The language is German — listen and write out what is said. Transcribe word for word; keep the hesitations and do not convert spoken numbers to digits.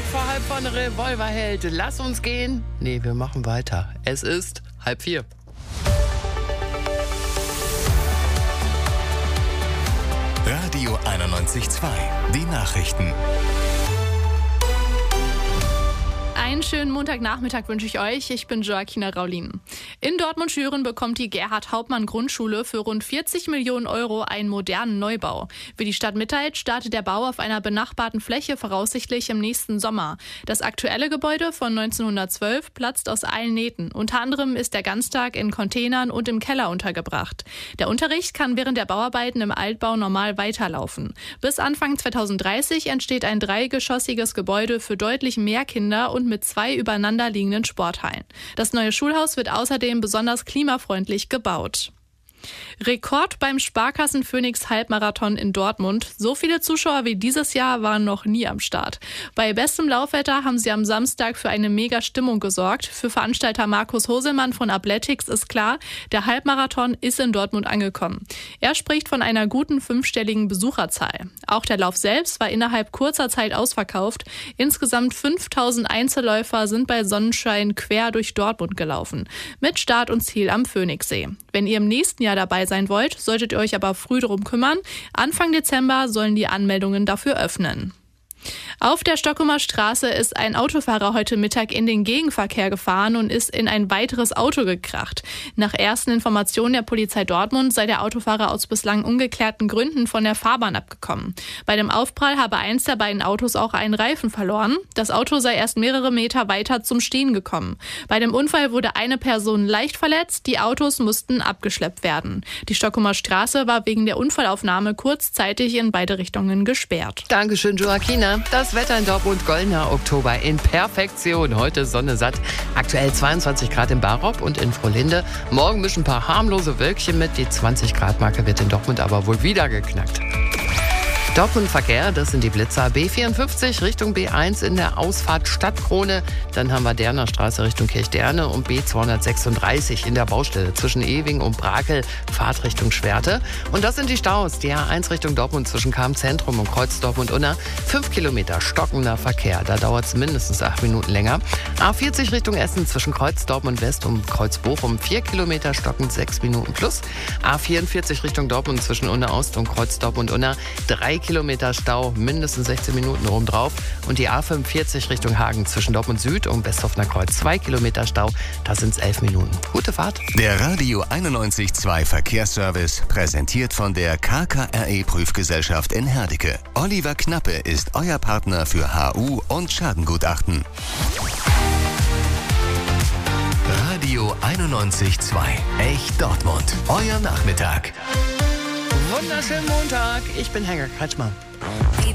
Zeit für halb von Revolverheld. Lass uns gehen. Nee, wir machen weiter. Es ist halb vier. Radio einundneunzig Komma zwei. Die Nachrichten. Einen schönen Montagnachmittag wünsche ich euch. Ich bin Joaquina Raulin. In Dortmund-Schüren bekommt die Gerhard-Hauptmann-Grundschule für rund vierzig Millionen Euro einen modernen Neubau. Wie die Stadt mitteilt, startet der Bau auf einer benachbarten Fläche voraussichtlich im nächsten Sommer. Das aktuelle Gebäude von neunzehnhundertzwölf platzt aus allen Nähten. Unter anderem ist der Ganztag in Containern und im Keller untergebracht. Der Unterricht kann während der Bauarbeiten im Altbau normal weiterlaufen. Bis Anfang zweitausenddreißig entsteht ein dreigeschossiges Gebäude für deutlich mehr Kinder und mit zwei übereinander liegenden Sporthallen. Das neue Schulhaus wird außerdem besonders klimafreundlich gebaut. Rekord beim Sparkassen Phoenix Halbmarathon in Dortmund. So viele Zuschauer wie dieses Jahr waren noch nie am Start. Bei bestem Laufwetter haben sie am Samstag für eine Mega-Stimmung gesorgt. Für Veranstalter Markus Hoselmann von Athletics ist klar, der Halbmarathon ist in Dortmund angekommen. Er spricht von einer guten fünfstelligen Besucherzahl. Auch der Lauf selbst war innerhalb kurzer Zeit ausverkauft. Insgesamt fünftausend Einzelläufer sind bei Sonnenschein quer durch Dortmund gelaufen. Mit Start und Ziel am Phoenixsee. Wenn ihr im nächsten Jahr dabei sein wollt, solltet ihr euch aber früh darum kümmern. Anfang Dezember sollen die Anmeldungen dafür öffnen. Auf der Stockumer Straße ist ein Autofahrer heute Mittag in den Gegenverkehr gefahren und ist in ein weiteres Auto gekracht. Nach ersten Informationen der Polizei Dortmund sei der Autofahrer aus bislang ungeklärten Gründen von der Fahrbahn abgekommen. Bei dem Aufprall habe eins der beiden Autos auch einen Reifen verloren. Das Auto sei erst mehrere Meter weiter zum Stehen gekommen. Bei dem Unfall wurde eine Person leicht verletzt, die Autos mussten abgeschleppt werden. Die Stockumer Straße war wegen der Unfallaufnahme kurzzeitig in beide Richtungen gesperrt. Dankeschön, Joaquina. Das Wetter in Dortmund, goldener Oktober in Perfektion. Heute Sonne satt. Aktuell zweiundzwanzig Grad in Barop und in Frohlinde. Morgen mischen ein paar harmlose Wölkchen mit. Die zwanzig Grad Marke wird in Dortmund aber wohl wieder geknackt. Dortmund-Verkehr, das sind die Blitzer. B vierundfünfzig Richtung B eins in der Ausfahrt Stadtkrone. Dann haben wir Derner Straße Richtung Kirchderne und B zweihundertsechsunddreißig in der Baustelle zwischen Ewing und Brakel, Fahrt Richtung Schwerte. Und das sind die Staus. Die A eins Richtung Dortmund zwischen Cham-Zentrum und Kreuz Dortmund-Unna. Fünf Kilometer stockender Verkehr. Da dauert es mindestens acht Minuten länger. A vierzig Richtung Essen zwischen Kreuz Dortmund-West und Kreuz Bochum. Vier Kilometer stockend, sechs Minuten plus. A vierundvierzig Richtung Dortmund zwischen Unna-Ost und Kreuz Dortmund-Unna. Drei Kilometer Stau, mindestens sechzehn Minuten obendrauf. Und die A fünfundvierzig Richtung Hagen zwischen Dortmund Süd und Westhofener Kreuz. Zwei Kilometer Stau, da sind es elf Minuten. Gute Fahrt. Der Radio einundneunzig Komma zwei Verkehrsservice, präsentiert von der K K R E-Prüfgesellschaft in Herdecke. Oliver Knappe ist euer Partner für H U und Schadengutachten. Radio einundneunzig Komma zwei. Echt Dortmund. Euer Nachmittag. Wunderschönen Montag. Ich bin Helga Kretschmer.